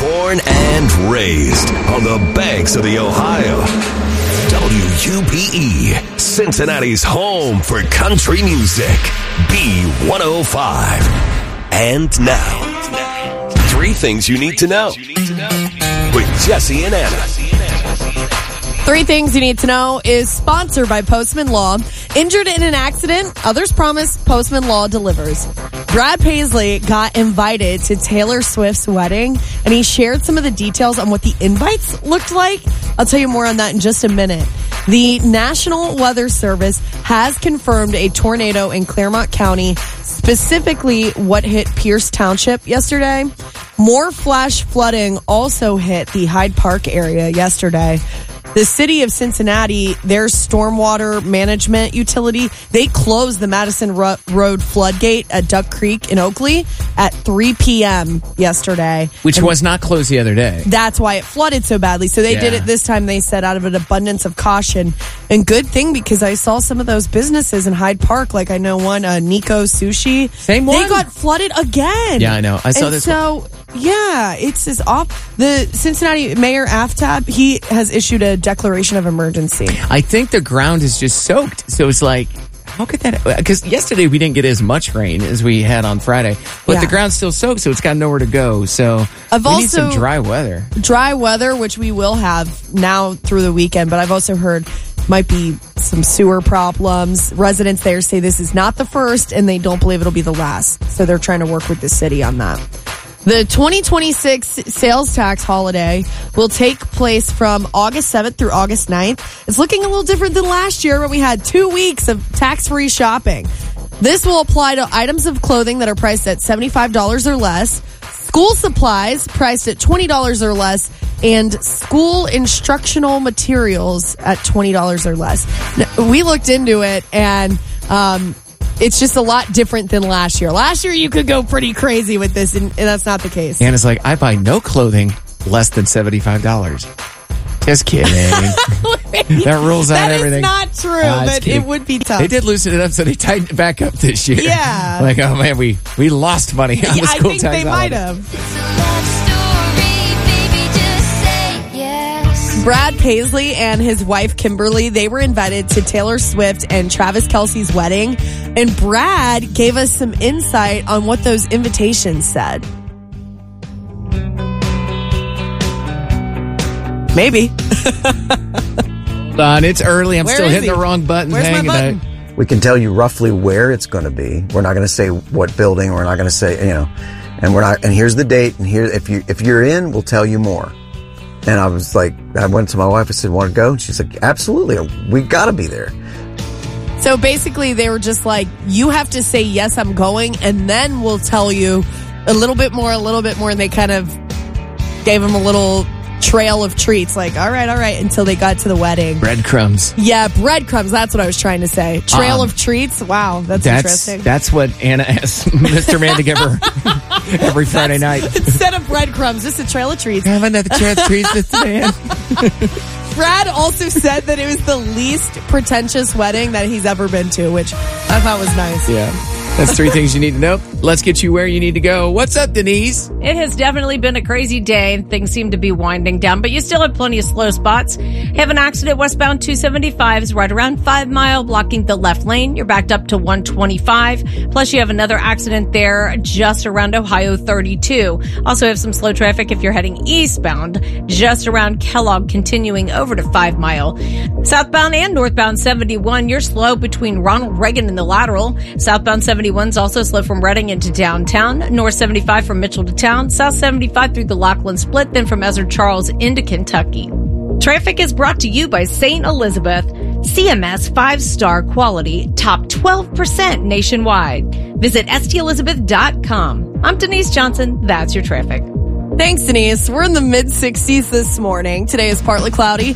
Born and raised on the banks of the Ohio. WUPE, Cincinnati's home for country music. B105. And now, 3 things you need to know with Jesse and Anna. 3 things you need to know is sponsored by Postman Law. Injured in an accident, others promise Postman Law delivers. Brad Paisley got invited to Taylor Swift's wedding, and he shared some of the details on what the invites looked like. I'll tell you more on that in just a minute. The National Weather Service has confirmed a tornado in Claremont County, specifically what hit Pierce Township yesterday. More flash flooding also hit the Hyde Park area yesterday. The city of Cincinnati, their stormwater management utility, they closed the Madison Road floodgate at Duck Creek in Oakley at 3 p.m. yesterday. Which was not closed the other day. That's why it flooded so badly. So they did it this time, they said, out of an abundance of caution. And good thing, because I saw some of those businesses in Hyde Park, like I know one, Nico Sushi. Same one? They got flooded again. Yeah, I know. I saw this one. Yeah, it's just off. The Cincinnati Mayor Aftab, he has issued a declaration of emergency. I think the ground is just soaked. So it's like, how could that? Because yesterday we didn't get as much rain as we had on Friday, but the ground's still soaked, so it's got nowhere to go. So we need some dry weather. Dry weather, which we will have now through the weekend, but I've also heard might be some sewer problems. Residents there say this is not the first, and they don't believe it'll be the last. So they're trying to work with the city on that. The 2026 sales tax holiday will take place from August 7th through August 9th. It's looking a little different than last year when we had 2 weeks of tax-free shopping. This will apply to items of clothing that are priced at $75 or less, school supplies priced at $20 or less, and school instructional materials at $20 or less. Now, we looked into it, and it's just a lot different than last year. Last year, you could go pretty crazy with this, and that's not the case. And it's like, I buy no clothing less than $75. Just kidding. That rules out everything. That is not true, but it would be tough. They did loosen it up, so they tightened it back up this year. Yeah. Like, oh man, we lost money on the school tax. I think they might have. Brad Paisley and his wife, Kimberly, they were invited to Taylor Swift and Travis Kelce's wedding. And Brad gave us some insight on what those invitations said. Maybe. It's early. I'm still hitting the wrong buttons. Where's my button? We can tell you roughly where it's going to be. We're not going to say what building. We're not going to say, and we're not. And here's the date. And here, if you're in, we'll tell you more. And I was like, I went to my wife. I said, "Want to go?" And she's like, "Absolutely. We got to be there." So basically, they were just like, "You have to say yes, I'm going, and then we'll tell you a little bit more." And they kind of gave him a little trail of treats, like, all right, until they got to the wedding. Breadcrumbs. Yeah, breadcrumbs. That's what I was trying to say. Trail of treats. Wow, that's interesting. That's what Anna asks Mr. Man to give her every Friday night. Instead of breadcrumbs, just a trail of treats. Have another trail of treats, Mr. Man. Brad also said that it was the least pretentious wedding that he's ever been to, which I thought was nice. Yeah. That's 3 things you need to know. Let's get you where you need to go. What's up, Denise? It has definitely been a crazy day. Things seem to be winding down, but you still have plenty of slow spots. You have an accident westbound 275 is right around 5 Mile, blocking the left lane. You're backed up to 125. Plus, you have another accident there just around Ohio 32. Also have some slow traffic if you're heading eastbound, just around Kellogg, continuing over to 5 Mile. Southbound and northbound 71, you're slow between Ronald Reagan and the Lateral. Southbound 71's also slow from Reading into downtown. North 75 from Mitchell to town. South 75 through the Lachlan Split, then from Ezra Charles into Kentucky. Traffic is brought to you by St. Elizabeth. CMS 5-star quality, top 12% nationwide. Visit stelizabeth.com. I'm Denise Johnson. That's your traffic. Thanks, Denise. We're in the mid-60s this morning. Today is partly cloudy.